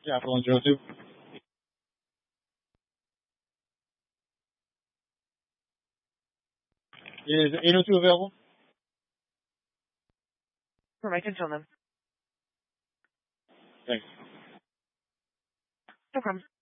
Yeah, for 102. Is 802 available? For my gentleman. Thanks. No problem.